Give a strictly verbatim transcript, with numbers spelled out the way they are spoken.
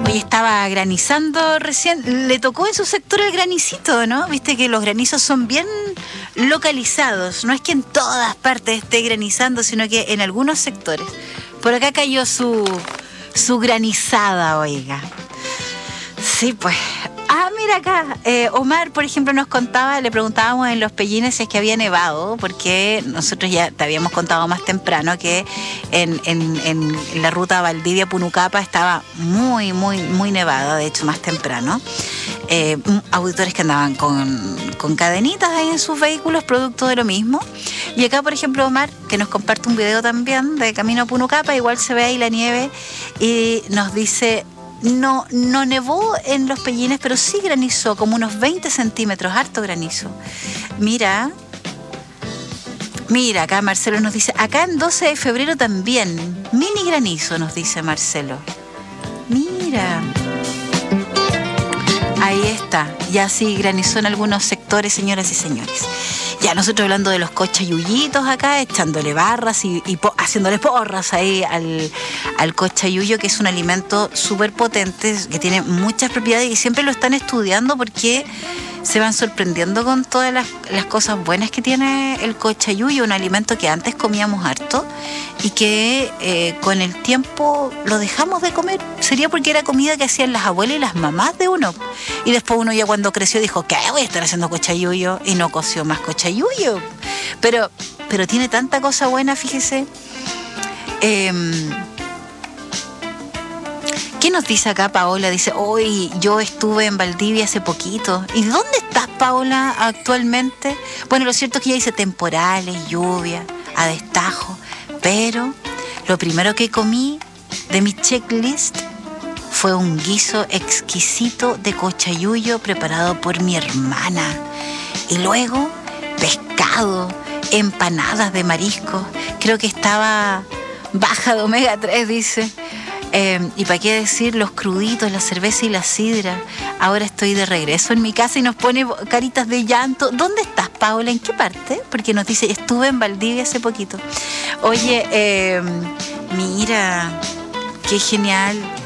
Hoy estaba granizando recién, le tocó en su sector el granicito, ¿no? Viste que los granizos son bien localizados, no es que en todas partes esté granizando, sino que en algunos sectores. Por acá cayó su, su granizada, oiga. Sí, pues. Ah, mira acá, eh, Omar, por ejemplo, nos contaba, le preguntábamos en Los Pellines si es que había nevado, porque nosotros ya te habíamos contado más temprano que en, en, en la ruta Valdivia-Punucapa estaba muy, muy, muy nevada, de hecho más temprano. Eh, auditores que andaban con, con cadenitas ahí en sus vehículos, producto de lo mismo. Y acá, por ejemplo, Omar, que nos comparte un video también de camino a Punucapa, igual se ve ahí la nieve y nos dice... No, no nevó en Los Pellines, pero sí granizó, como unos veinte centímetros, harto granizo. Mira, mira, acá Marcelo nos dice, acá en doce de febrero también, mini granizo, nos dice Marcelo. Mira, ahí está, ya sí granizó en algunos sectores, señoras y señores. Ya nosotros hablando de los cochayuyitos acá, echándole barras y, y po, haciéndole porras ahí al, al cochayuyo, que es un alimento súper potente, que tiene muchas propiedades y siempre lo están estudiando porque se van sorprendiendo con todas las, las cosas buenas que tiene el cochayuyo, un alimento que antes comíamos harto y que eh, con el tiempo lo dejamos de comer. Sería porque era comida que hacían las abuelas y las mamás de uno. Y después uno ya cuando creció dijo, ¿qué voy a estar haciendo cochayuyo? Y no coció más cochayuyo. Pero, pero tiene tanta cosa buena, fíjese. Eh, ¿Qué nos dice acá Paola? Dice, hoy yo estuve en Valdivia hace poquito. ¿Y dónde estás, Paola, actualmente? Bueno, lo cierto es que ya dice temporales, lluvia, a destajo. Pero lo primero que comí de mi checklist fue un guiso exquisito de cochayuyo preparado por mi hermana. Y luego pescado, empanadas de marisco. Creo que estaba baja de omega tres, dice. Eh, y para qué decir los cruditos, la cerveza y la sidra. Ahora estoy de regreso en mi casa y nos pone caritas de llanto. ¿Dónde estás, Paola? ¿En qué parte? Porque nos dice, estuve en Valdivia hace poquito. Oye, eh, mira, qué genial.